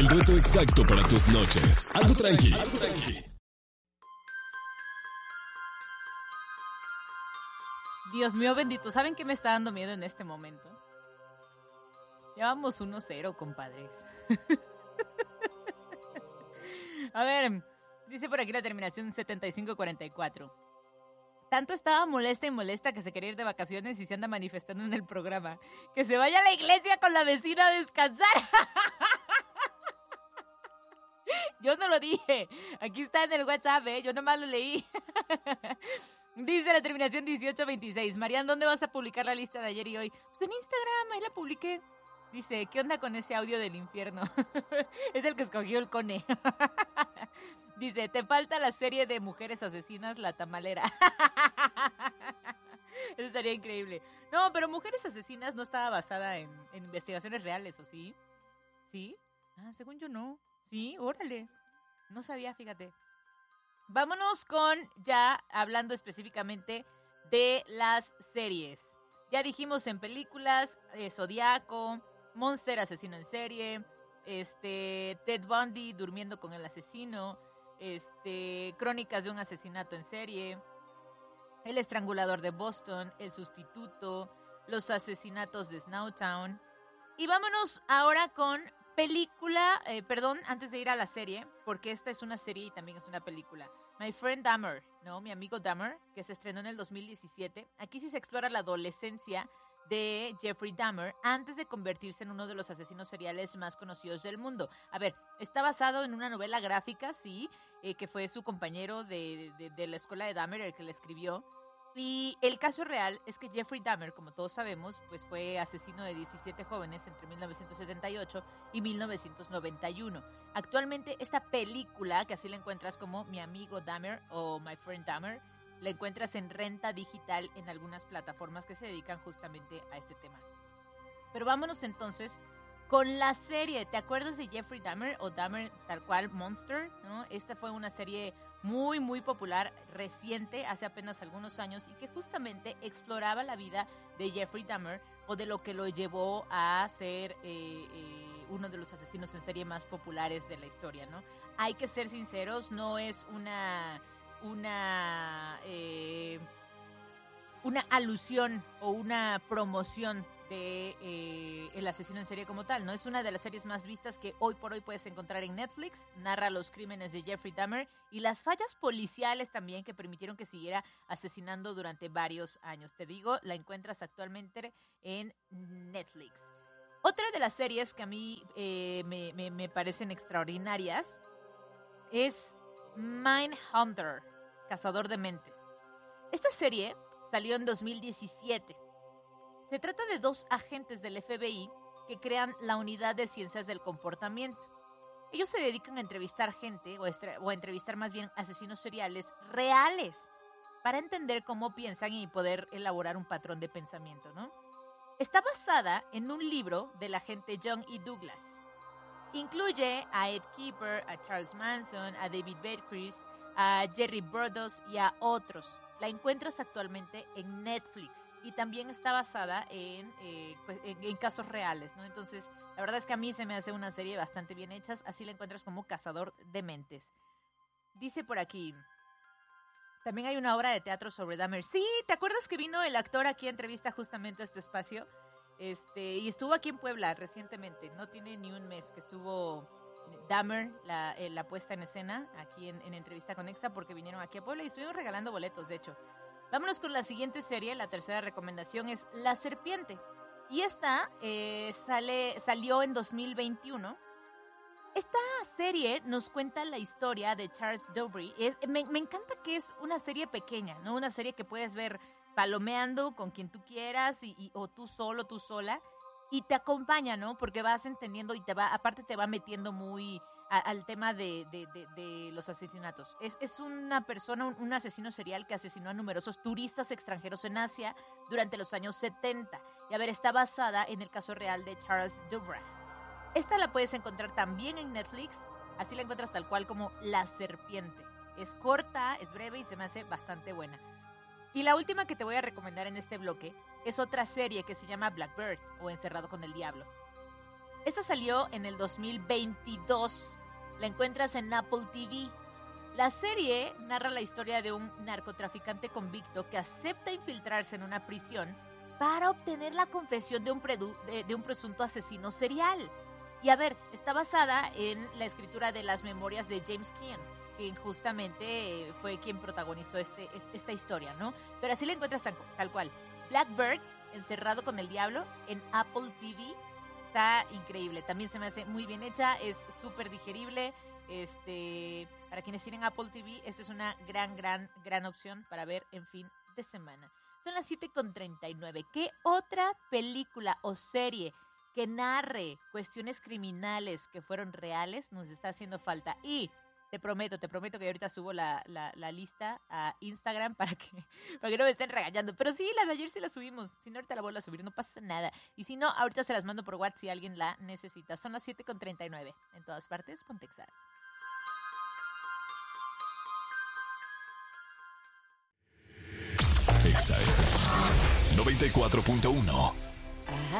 El reto exacto para tus noches. Algo tranqui. Dios mío bendito, ¿saben qué me está dando miedo en este momento? Ya vamos 1-0, compadres. A ver, dice por aquí la terminación 7544. Tanto estaba molesta y molesta que se quería ir de vacaciones y se anda manifestando en el programa. Que se vaya a la iglesia con la vecina a descansar. Yo no lo dije. Aquí está en el WhatsApp, ¿eh? Yo nomás lo leí. Dice la terminación 1826. Marian, ¿dónde vas a publicar la lista de ayer y hoy? Pues en Instagram, ahí la publiqué. Dice, ¿qué onda con ese audio del infierno? Es el que escogió el Cone. Dice, te falta la serie de mujeres asesinas, La Tamalera. Eso estaría increíble. No, pero Mujeres Asesinas no estaba basada en investigaciones reales, ¿o sí? ¿Sí? Ah, según yo no. Sí, órale. No sabía, fíjate. Vámonos con ya hablando específicamente de las series. Ya dijimos en películas, Zodiaco, Monster, asesino en serie, Ted Bundy durmiendo con el asesino, Crónicas de un asesinato en serie, El estrangulador de Boston, El sustituto, Los asesinatos de Snowtown. Y vámonos ahora con película, antes de ir a la serie, porque esta es una serie y también es una película. My Friend Dahmer, ¿no? Mi amigo Dahmer, que se estrenó en el 2017. Aquí sí se explora la adolescencia de Jeffrey Dahmer antes de convertirse en uno de los asesinos seriales más conocidos del mundo. A ver, está basado en una novela gráfica, sí, que fue su compañero de la escuela de Dahmer, el que la escribió. Y el caso real es que Jeffrey Dahmer, como todos sabemos, pues fue asesino de 17 jóvenes entre 1978 y 1991. Actualmente esta película, que así la encuentras como Mi amigo Dahmer o My Friend Dahmer, la encuentras en renta digital en algunas plataformas que se dedican justamente a este tema. Pero vámonos entonces con la serie. ¿Te acuerdas de Jeffrey Dahmer o Dahmer tal cual Monster? ¿No? Esta fue una serie muy, muy popular, reciente, hace apenas algunos años, y que justamente exploraba la vida de Jeffrey Dahmer o de lo que lo llevó a ser uno de los asesinos en serie más populares de la historia, ¿no? Hay que ser sinceros, no es una alusión o una promoción de el asesino en serie como tal, ¿no? Es una de las series más vistas que hoy por hoy puedes encontrar en Netflix. Narra los crímenes de Jeffrey Dahmer y las fallas policiales también que permitieron que siguiera asesinando durante varios años. Te digo, la encuentras actualmente en Netflix. Otra de las series que a mí me parecen extraordinarias es Mindhunter, Cazador de Mentes. Esta serie salió en 2017. Se trata de dos agentes del FBI que crean la Unidad de Ciencias del Comportamiento. Ellos se dedican a entrevistar gente, o a entrevistar más bien asesinos seriales reales, para entender cómo piensan y poder elaborar un patrón de pensamiento, ¿no? Está basada en un libro del agente John E. Douglas. Incluye a Ed Kemper, a Charles Manson, a David Berkowitz, a Jerry Burdos y a otros. La encuentras actualmente en Netflix y también está basada en casos reales, ¿no? Entonces, la verdad es que a mí se me hace una serie bastante bien hecha, así la encuentras como Cazador de Mentes. Dice por aquí, también hay una obra de teatro sobre Dahmer. Sí, ¿te acuerdas que vino el actor aquí a entrevista justamente a este espacio? Y estuvo aquí en Puebla recientemente, no tiene ni un mes que estuvo Dahmer, la puesta en escena, aquí en Entrevista con Exa, porque vinieron aquí a Puebla y estuvimos regalando boletos, de hecho. Vámonos con la siguiente serie, la tercera recomendación es La Serpiente. Y esta salió en 2021. Esta serie nos cuenta la historia de Charles Dowry. Me encanta que es una serie pequeña, ¿no? Una serie que puedes ver palomeando con quien tú quieras o tú solo, tú sola. Y te acompaña, ¿no? Porque vas entendiendo y aparte te va metiendo muy al tema de los asesinatos. Es una persona, un asesino serial que asesinó a numerosos turistas extranjeros en Asia durante los años 70. Y a ver, está basada en el caso real de Charles Dowry. Esta la puedes encontrar también en Netflix, así la encuentras tal cual como La Serpiente. Es corta, es breve y se me hace bastante buena. Y la última que te voy a recomendar en este bloque es otra serie que se llama Blackbird o Encerrado con el Diablo. Esta salió en el 2022. La encuentras en Apple TV. La serie narra la historia de un narcotraficante convicto que acepta infiltrarse en una prisión para obtener la confesión de un presunto asesino serial. Y a ver, está basada en la escritura de las memorias de James Keane, que justamente fue quien protagonizó esta historia, ¿no? Pero así la encuentras tal cual. Blackbird, encerrado con el diablo, en Apple TV. Está increíble, también se me hace muy bien hecha, es súper digerible. Para quienes tienen Apple TV, esta es una gran opción para ver en fin de semana. Son las 7:39. ¿Qué otra película o serie que narre cuestiones criminales que fueron reales nos está haciendo falta? Y te prometo que ahorita subo la lista a Instagram para que no me estén regañando. Pero sí, la de ayer sí la subimos. Si no, ahorita la vuelvo a subir, no pasa nada. Y si no, ahorita se las mando por WhatsApp si alguien la necesita. Son las 7:39. En todas partes, Pontexa. Exa FM 94.1.